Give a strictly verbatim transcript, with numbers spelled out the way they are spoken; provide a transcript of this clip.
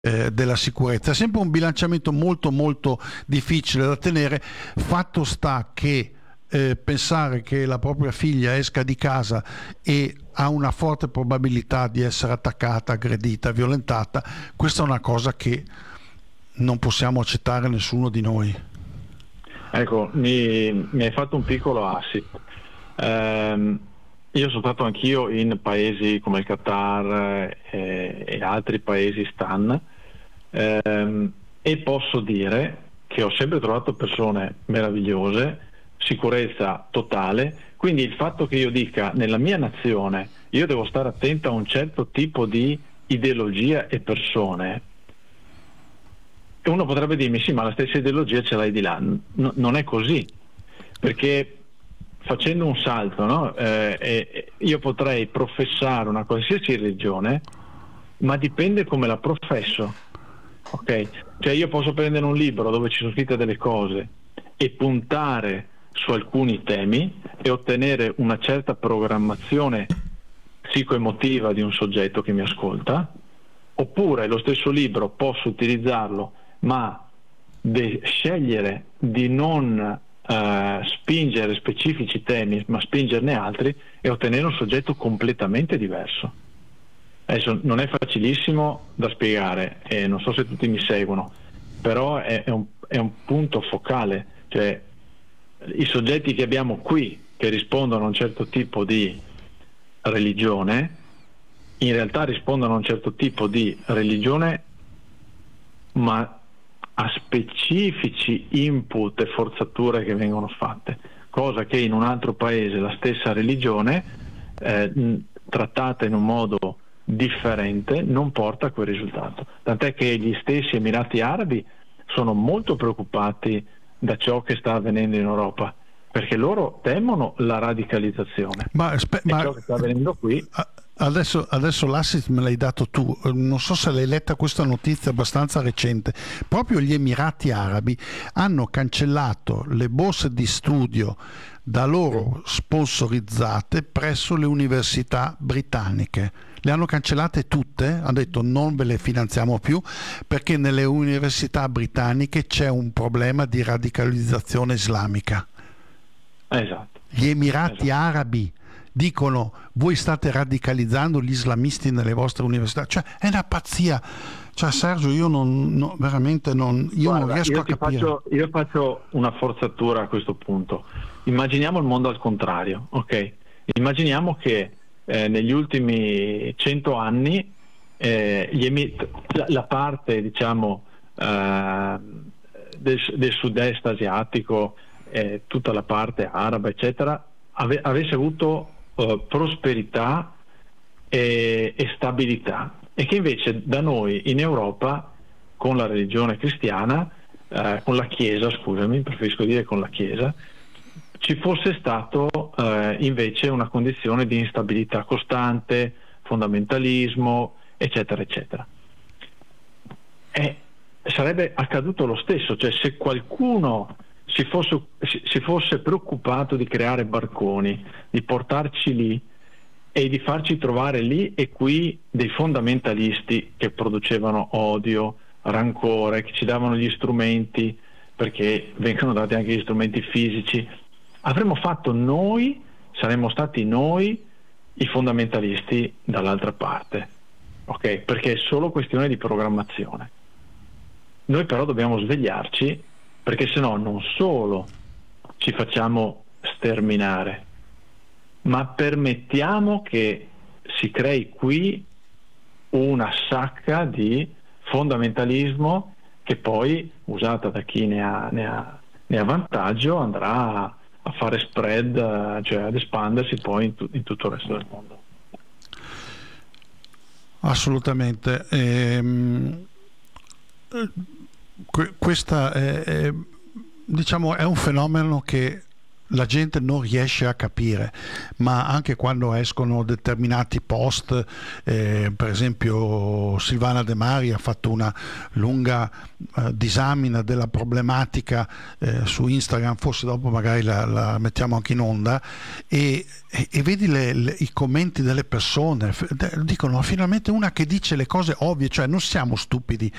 eh, della sicurezza. È sempre un bilanciamento molto molto difficile da tenere. Fatto sta che eh, pensare che la propria figlia esca di casa e ha una forte probabilità di essere attaccata, aggredita, violentata, questa è una cosa che non possiamo accettare nessuno di noi. Ecco, mi, mi hai fatto un piccolo assist. Ehm, io sono stato anch'io in paesi come il Qatar eh, e altri paesi stan, ehm, e posso dire che ho sempre trovato persone meravigliose, sicurezza totale, quindi il fatto che io dica nella mia nazione io devo stare attento a un certo tipo di ideologia e persone, e uno potrebbe dirmi sì, ma la stessa ideologia ce l'hai di là. No, non è così, perché facendo un salto, no? eh, eh, io potrei professare una qualsiasi religione, ma dipende come la professo, ok? Cioè io posso prendere un libro dove ci sono scritte delle cose e puntare su alcuni temi e ottenere una certa programmazione psicoemotiva di un soggetto che mi ascolta, oppure lo stesso libro posso utilizzarlo ma de- scegliere di non uh, spingere specifici temi ma spingerne altri e ottenere un soggetto completamente diverso. Adesso non è facilissimo da spiegare e non so se tutti mi seguono, però è, è, un, è un punto focale, cioè i soggetti che abbiamo qui che rispondono a un certo tipo di religione in realtà rispondono a un certo tipo di religione ma a specifici input e forzature che vengono fatte, cosa che in un altro paese la stessa religione eh, trattata in un modo differente non porta a quel risultato, tant'è che gli stessi Emirati Arabi sono molto preoccupati da ciò che sta avvenendo in Europa, perché loro temono la radicalizzazione. Ma, spe- e ma ciò che sta avvenendo qui adesso, adesso l'assist me l'hai dato tu, non so se l'hai letta questa notizia abbastanza recente. Proprio gli Emirati Arabi hanno cancellato le borse di studio da loro sponsorizzate presso le università britanniche. Le hanno cancellate tutte, hanno detto non ve le finanziamo più perché nelle università britanniche c'è un problema di radicalizzazione islamica. Esatto. Gli Emirati esatto. Arabi dicono voi state radicalizzando gli islamisti nelle vostre università, cioè è una pazzia. Cioè Sergio, io non, no, veramente non, io Guarda, non riesco io a ti capire. Faccio, io faccio una forzatura a questo punto. Immaginiamo il mondo al contrario, ok? Immaginiamo che eh, negli ultimi cento anni eh, gli emi- la, la parte, diciamo, eh, del, del sud-est asiatico, eh, tutta la parte araba, eccetera, ave- avesse avuto eh, prosperità e, e stabilità, e che invece da noi in Europa con la religione cristiana, eh, con la Chiesa, scusami, preferisco dire con la Chiesa, ci fosse stato eh, invece una condizione di instabilità costante, fondamentalismo, eccetera, eccetera. E sarebbe accaduto lo stesso, cioè se qualcuno si fosse, si fosse preoccupato di creare barconi, di portarci lì e di farci trovare lì e qui dei fondamentalisti che producevano odio, rancore, che ci davano gli strumenti, perché vengono dati anche gli strumenti fisici, avremmo fatto noi, saremmo stati noi i fondamentalisti dall'altra parte, ok? Perché è solo questione di programmazione. Noi però dobbiamo svegliarci, perché sennò non solo ci facciamo sterminare, ma permettiamo che si crei qui una sacca di fondamentalismo che poi, usata da chi ne ha, ne ha, ne ha vantaggio, andrà a, a fare spread, cioè ad espandersi poi in, tu, in tutto il resto del mondo. Assolutamente. Ehm, questa è, è, diciamo, è un fenomeno che la gente non riesce a capire, ma anche quando escono determinati post, eh, per esempio Silvana De Mari ha fatto una lunga eh, disamina della problematica eh, su Instagram, forse dopo magari la, la mettiamo anche in onda, e, e, e vedi le, le, i commenti delle persone, dicono finalmente una che dice le cose ovvie, cioè non siamo stupidi